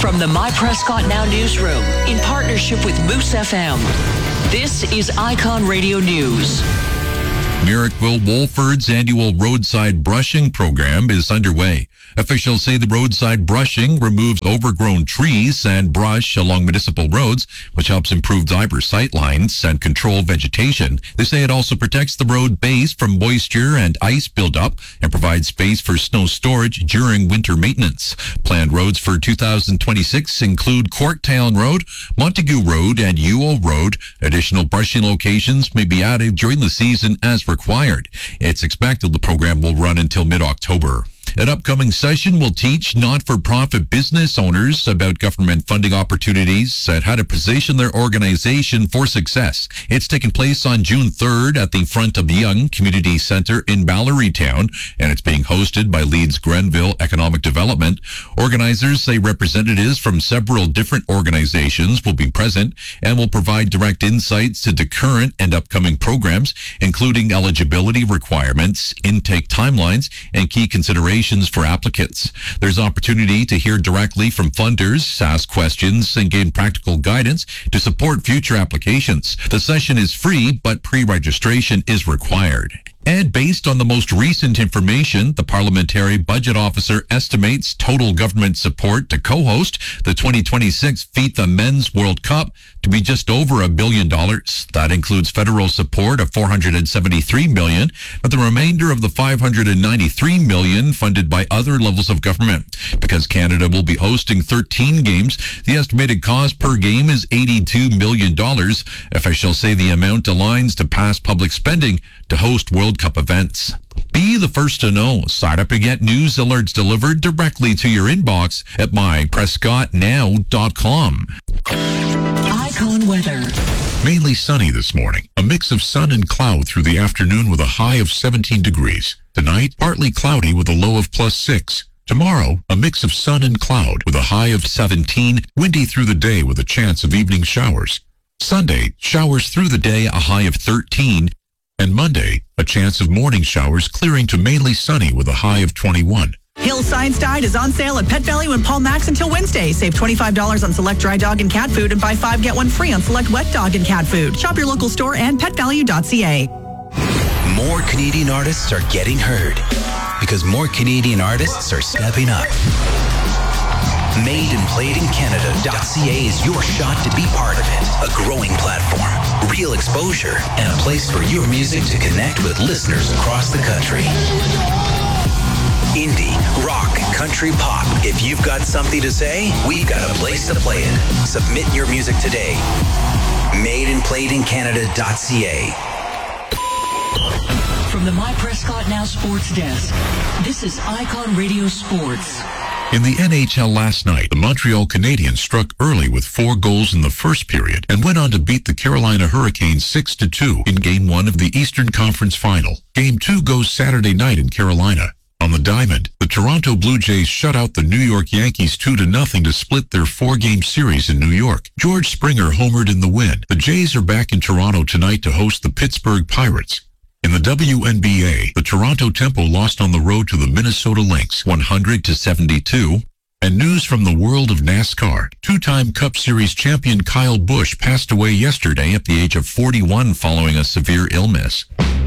From the My Prescott Now newsroom, in partnership with Moose FM, this is Icon Radio News. Merrickville Wolford's annual roadside brushing program is underway. Officials say the roadside brushing removes overgrown trees and brush along municipal roads, which helps improve driver sight lines and control vegetation. They say it also protects the road base from moisture and ice buildup and provides space for snow storage during winter maintenance. Planned roads for 2026 include Corktown Road, Montague Road, and Ewell Road. Additional brushing locations may be added during the season as required. It's expected the program will run until mid-October. An upcoming session will teach not-for-profit business owners about government funding opportunities and how to position their organization for success. It's taking place on June 3rd at the Front of Young Community Center in Ballerytown, and it's being hosted by Leeds Grenville Economic Development. Organizers say representatives from several different organizations will be present and will provide direct insights into current and upcoming programs, including eligibility requirements, intake timelines, and key considerations for applicants. There's opportunity to hear directly from funders, ask questions, and gain practical guidance to support future applications. The session is free, but pre-registration is required. And based on the most recent information, the Parliamentary Budget Officer estimates total government support to co-host the 2026 FIFA Men's World Cup to be just over $1 billion. That includes federal support of $473 million, but the remainder of the $593 million funded by other levels of government. Because Canada will be hosting 13 games, the estimated cost per game is $82 million. Officials say the amount aligns to past public spending to host World Cup events. Be the first to know. Sign up and get news alerts delivered directly to your inbox at myprescottnow.com. Icon weather. Mainly sunny this morning. A mix of sun and cloud through the afternoon with a high of 17 degrees. Tonight, partly cloudy with a low of +6. Tomorrow, a mix of sun and cloud with a high of 17. Windy through the day with a chance of evening showers. Sunday, showers through the day, a high of 13. And Monday, a chance of morning showers clearing to mainly sunny with a high of 21. Hill's Science Diet is on sale at Pet Value and Paul Max until Wednesday. Save $25 on select dry dog and cat food and buy 5 get 1 free on select wet dog and cat food. Shop your local store and petvalue.ca. More Canadian artists are getting heard because more Canadian artists are stepping up. MadeandPlayedInCanada.ca is your shot to be part of it. A growing platform, real exposure, and a place for your music to connect with listeners across the country. Indie, rock, country, pop. If you've got something to say, we've got a place to play it. Submit your music today. MadeandPlayedInCanada.ca. From the My Prescott Now Sports Desk, this is Icon Radio Sports. In the NHL last night, the Montreal Canadiens struck early with 4 goals in the first period and went on to beat the Carolina Hurricanes 6-2 in Game 1 of the Eastern Conference Final. Game 2 goes Saturday night in Carolina. On the diamond, the Toronto Blue Jays shut out the New York Yankees 2-0 to split their 4-game series in New York. George Springer homered in the win. The Jays are back in Toronto tonight to host the Pittsburgh Pirates. In the WNBA, the Toronto Tempo lost on the road to the Minnesota Lynx 100-72. And news from the world of NASCAR. 2-time Cup Series champion Kyle Busch passed away yesterday at the age of 41 following a severe illness.